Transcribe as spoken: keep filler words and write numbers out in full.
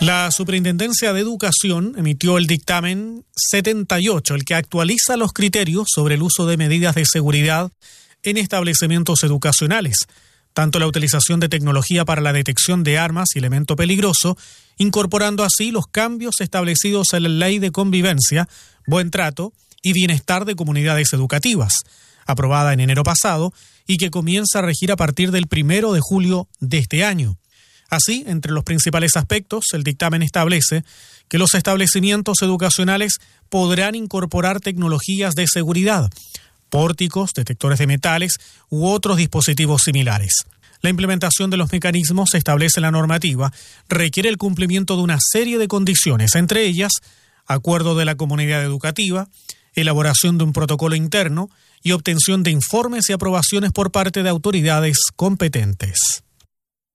La Superintendencia de Educación emitió el dictamen setenta y ocho, el que actualiza los criterios sobre el uso de medidas de seguridad en establecimientos educacionales, tanto la utilización de tecnología para la detección de armas y elemento peligroso, incorporando así los cambios establecidos en la Ley de Convivencia, Buen Trato y Bienestar de Comunidades Educativas, aprobada en enero pasado y que comienza a regir a partir del primero de julio de este año. Así, entre los principales aspectos, el dictamen establece que los establecimientos educacionales podrán incorporar tecnologías de seguridad, pórticos, detectores de metales u otros dispositivos similares. La implementación de los mecanismos establece la normativa, requiere el cumplimiento de una serie de condiciones, entre ellas, acuerdo de la comunidad educativa, elaboración de un protocolo interno y obtención de informes y aprobaciones por parte de autoridades competentes.